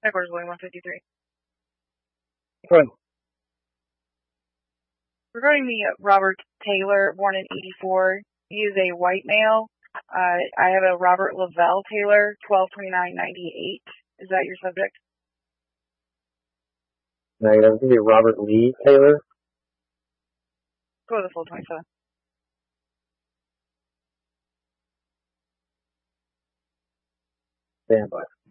Headquarters William 153. Go ahead. Regarding the Robert Taylor, born in 84, he is a white male. I have a Robert Lavelle Taylor, 12/29/98. Is that your subject? Negative. Give you Robert Lee Taylor. Go with the full 27. Stand by.